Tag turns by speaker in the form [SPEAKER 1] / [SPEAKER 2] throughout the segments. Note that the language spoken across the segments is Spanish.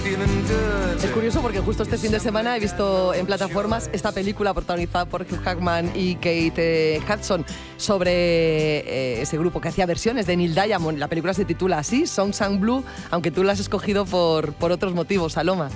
[SPEAKER 1] Es curioso porque justo este fin de semana he visto en plataformas esta película protagonizada por Hugh Jackman y Kate Hudson sobre ese grupo que hacía versiones de Neil Diamond. La película se titula así, Songs and Blue, aunque tú la has escogido por otros motivos, Saloma.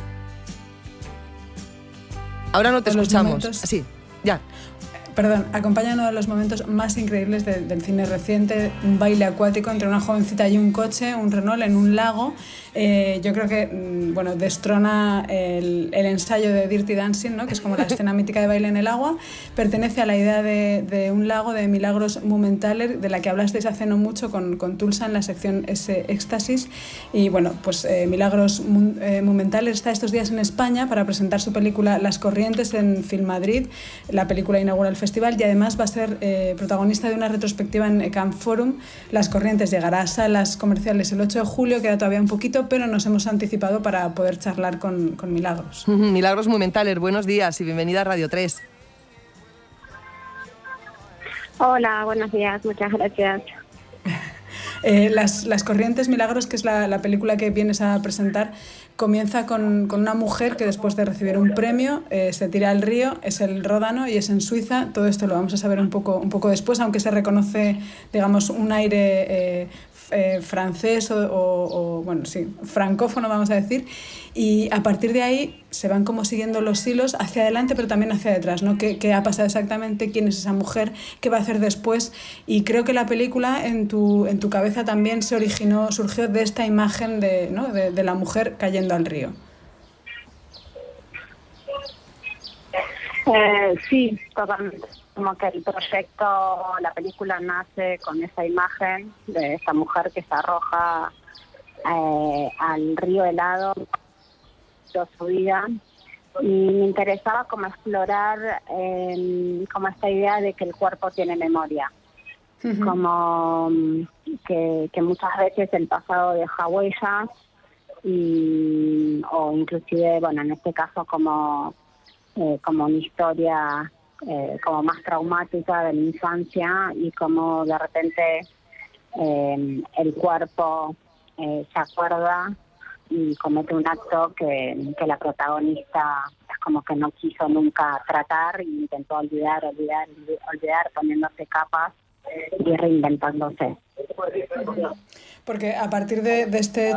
[SPEAKER 1] Ahora no te escuchamos. Sí, ya.
[SPEAKER 2] Perdón, acompaña uno de los momentos más increíbles del cine reciente, un baile acuático entre una jovencita y un coche, un Renault, en un lago. Yo creo que destrona el ensayo de Dirty Dancing, ¿no? Que es como la escena mítica de baile en el agua. Pertenece a la idea de un lago de Milagros Mumenthaler, de la que hablasteis hace no mucho con Tulsa en la sección Éxtasis. Y bueno, pues Milagros Mumenthaler está estos días en España para presentar su película Las Corrientes en Filmadrid. La película inaugura el festival y además va a ser protagonista de una retrospectiva en Cannes Forum. Las Corrientes llegará a salas comerciales el 8 de julio, queda todavía un poquito, pero nos hemos anticipado para poder charlar con Milagros.
[SPEAKER 1] Milagros Mumenthaler, buenos días y bienvenida a Radio 3.
[SPEAKER 3] Hola, buenos días, muchas gracias.
[SPEAKER 2] Las Corrientes, Milagros, que es la película que vienes a presentar, comienza con una mujer que después de recibir un premio se tira al río, es el Ródano y es en Suiza. Todo esto lo vamos a saber un poco después, aunque se reconoce, digamos, un aire francés o bueno, sí, francófono, vamos a decir. Y a partir de ahí se van como siguiendo los hilos hacia adelante, pero también hacia detrás, ¿no? ¿Qué ha pasado exactamente? ¿Quién es esa mujer? ¿Qué va a hacer después? Y creo que la película en tu cabeza también surgió de esta imagen de la mujer cayendo al río.
[SPEAKER 3] Sí, totalmente. Como que el proyecto, la película nace con esa imagen de esta mujer que se arroja al río helado toda su vida, y me interesaba como explorar como esta idea de que el cuerpo tiene memoria. Uh-huh. Como que muchas veces el pasado deja huellas o inclusive, bueno, en este caso como una historia como más traumática de la infancia, y como de repente el cuerpo se acuerda y comete un acto que la protagonista es como que no quiso nunca tratar, e intentó olvidar, poniéndose capas y reinventándose.
[SPEAKER 2] Porque a partir de este